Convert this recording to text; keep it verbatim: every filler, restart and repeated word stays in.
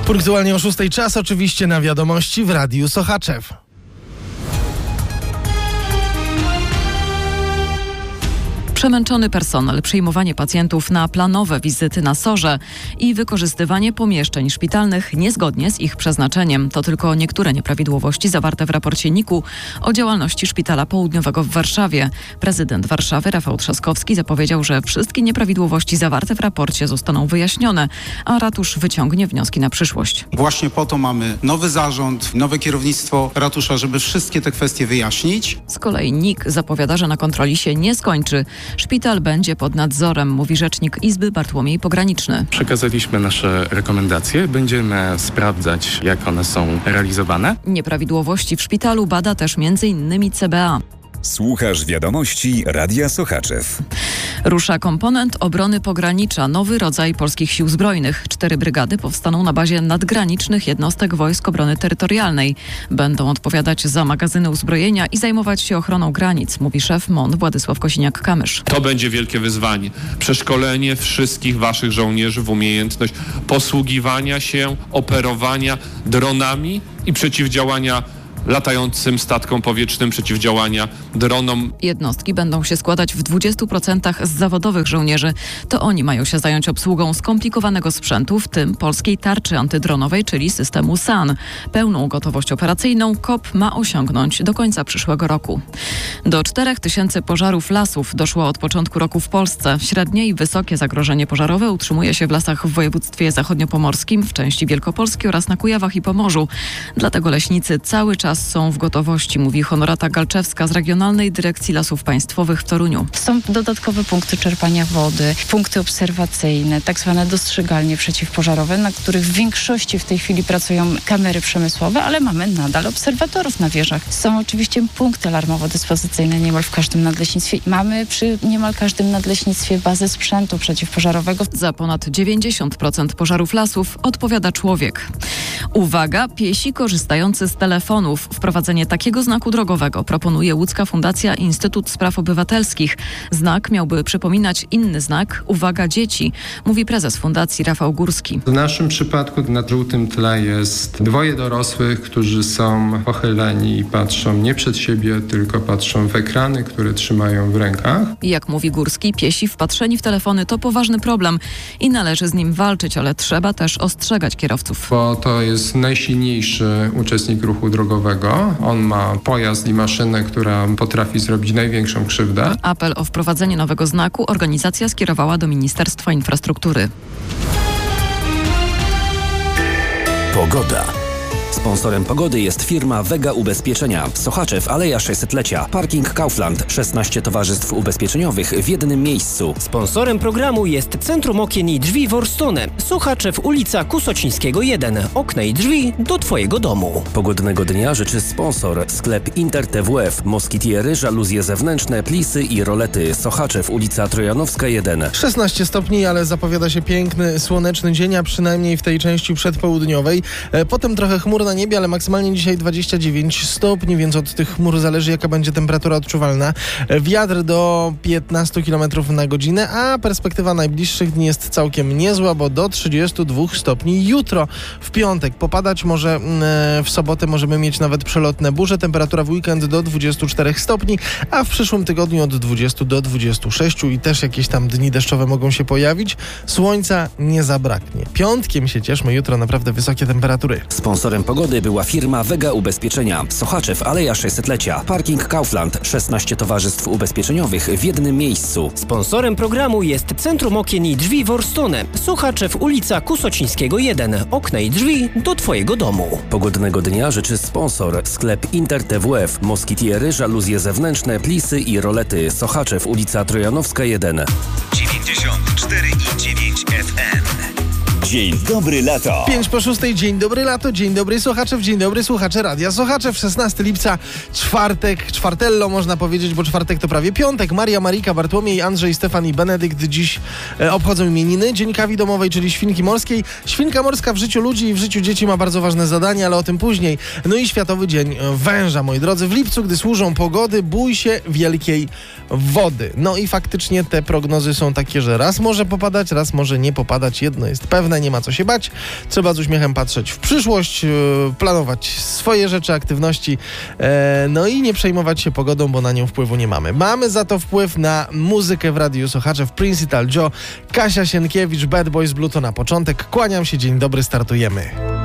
Punktualnie o szóstej czas oczywiście na wiadomości w Radiu Sochaczew. Przemęczony personel, przyjmowanie pacjentów na planowe wizyty na sorze i wykorzystywanie pomieszczeń szpitalnych niezgodnie z ich przeznaczeniem. To tylko niektóre nieprawidłowości zawarte w raporcie N I K U o działalności Szpitala Południowego w Warszawie. Prezydent Warszawy Rafał Trzaskowski zapowiedział, że wszystkie nieprawidłowości zawarte w raporcie zostaną wyjaśnione, a ratusz wyciągnie wnioski na przyszłość. Właśnie po to mamy nowy zarząd, nowe kierownictwo ratusza, żeby wszystkie te kwestie wyjaśnić. Z kolei N I K zapowiada, że na kontroli się nie skończy. Szpital będzie pod nadzorem, mówi rzecznik Izby Bartłomiej Pograniczny. Przekazaliśmy nasze rekomendacje, będziemy sprawdzać, jak one są realizowane. Nieprawidłowości w szpitalu bada też między innymi C B A. Słuchasz wiadomości Radia Sochaczew. Rusza komponent obrony pogranicza, nowy rodzaj polskich sił zbrojnych. Cztery brygady powstaną na bazie nadgranicznych jednostek Wojsk Obrony Terytorialnej. Będą odpowiadać za magazyny uzbrojenia i zajmować się ochroną granic, mówi szef M O N Władysław Kosiniak-Kamysz. To będzie wielkie wyzwanie. Przeszkolenie wszystkich waszych żołnierzy w umiejętność posługiwania się, operowania dronami i przeciwdziałania latającym statkom powietrznym, przeciwdziałania dronom. Jednostki będą się składać w dwudziestu procentach z zawodowych żołnierzy. To oni mają się zająć obsługą skomplikowanego sprzętu, w tym polskiej tarczy antydronowej, czyli systemu S A N. Pełną gotowość operacyjną K O P ma osiągnąć do końca przyszłego roku. Do czterech tysięcy pożarów lasów doszło od początku roku w Polsce. Średnie i wysokie zagrożenie pożarowe utrzymuje się w lasach w województwie zachodniopomorskim, w części Wielkopolski oraz na Kujawach i Pomorzu. Dlatego leśnicy cały czas są w gotowości, mówi Honorata Galczewska z Regionalnej Dyrekcji Lasów Państwowych w Toruniu. Są dodatkowe punkty czerpania wody, punkty obserwacyjne, tak zwane dostrzegalnie przeciwpożarowe, na których w większości w tej chwili pracują kamery przemysłowe, ale mamy nadal obserwatorów na wieżach. Są oczywiście punkty alarmowo-dyspozycyjne niemal w każdym nadleśnictwie. Mamy przy niemal każdym nadleśnictwie bazę sprzętu przeciwpożarowego. Za ponad dziewięćdziesiąt procent pożarów lasów odpowiada człowiek. Uwaga, piesi korzystający z telefonów. Wprowadzenie takiego znaku drogowego proponuje łódzka Fundacja Instytut Spraw Obywatelskich. Znak miałby przypominać inny znak Uwaga dzieci, mówi prezes Fundacji Rafał Górski. W naszym przypadku na żółtym tle jest dwoje dorosłych, którzy są pochyleni i patrzą nie przed siebie, tylko patrzą w ekrany, które trzymają w rękach. Jak mówi Górski, piesi wpatrzeni w telefony to poważny problem i należy z nim walczyć, ale trzeba też ostrzegać kierowców. Bo to jest najsilniejszy uczestnik ruchu drogowego. On ma pojazd i maszynę, która potrafi zrobić największą krzywdę. Apel o wprowadzenie nowego znaku organizacja skierowała do Ministerstwa Infrastruktury. Pogoda. Sponsorem pogody jest firma Vega Ubezpieczenia. Sochaczew, Aleja sześćsetlecia. Parking Kaufland. szesnaście towarzystw ubezpieczeniowych w jednym miejscu. Sponsorem programu jest Centrum Okien i Drzwi Worstone. Sochaczew, ulica Kusocińskiego jeden. Okna i drzwi do Twojego domu. Pogodnego dnia życzy sponsor. Sklep Inter T W F. Moskitiery, żaluzje zewnętrzne, plisy i rolety. Sochaczew, ulica Trojanowska jeden. szesnaście stopni, ale zapowiada się piękny, słoneczny dzień, a przynajmniej w tej części przedpołudniowej. E, potem trochę chmur na niebie, ale maksymalnie dzisiaj dwadzieścia dziewięć stopni, więc od tych chmur zależy, jaka będzie temperatura odczuwalna. Wiatr do piętnaście kilometrów na godzinę, a perspektywa najbliższych dni jest całkiem niezła, bo do trzydziestu dwóch stopni jutro w piątek. Popadać może w sobotę, możemy mieć nawet przelotne burze. Temperatura w weekend do dwudziestu czterech stopni, a w przyszłym tygodniu od dwudziestu do dwudziestu sześciu i też jakieś tam dni deszczowe mogą się pojawić. Słońca nie zabraknie. Piątkiem się cieszmy, jutro naprawdę wysokie temperatury. Sponsorem pogody była firma Vega Ubezpieczenia. Sochaczew, Aleja sześćsetlecia. Parking Kaufland. szesnaście towarzystw ubezpieczeniowych w jednym miejscu. Sponsorem programu jest Centrum Okien i Drzwi Worstone. Sochaczew, ulica Kusocińskiego jeden. Okna i drzwi do Twojego domu. Pogodnego dnia życzy sponsor. Sklep Inter T W F. Moskitiery, żaluzje zewnętrzne, plisy i rolety. Sochaczew, ulica Trojanowska jeden. dziewięćdziesiąt cztery i dziewięć F M. Dzień dobry lato. pięć po szóstej, dzień dobry lato, dzień dobry Sochaczew, dzień dobry słuchacze Radia Sochaczew. szesnastego lipca, czwartek, czwartello można powiedzieć, bo czwartek to prawie piątek. Maria, Marika, Bartłomiej, Andrzej, Stefan i Benedykt dziś e, obchodzą imieniny. Dzień kawi domowej, czyli świnki morskiej. Świnka morska w życiu ludzi i w życiu dzieci ma bardzo ważne zadanie, ale o tym później. No i Światowy Dzień Węża, moi drodzy. W lipcu, gdy służą pogody, bój się wielkiej wody. No i faktycznie te prognozy są takie, że raz może popadać, raz może nie popadać. Jedno jest pewne, ale nie ma co się bać. Trzeba z uśmiechem patrzeć w przyszłość, yy, planować swoje rzeczy, aktywności, yy, no i nie przejmować się pogodą, bo na nią wpływu nie mamy. Mamy za to wpływ na muzykę w Radiu Sochaczew. Principal Joe, Kasia Sienkiewicz, Bad Boys Blue to na początek. Kłaniam się, dzień dobry, startujemy.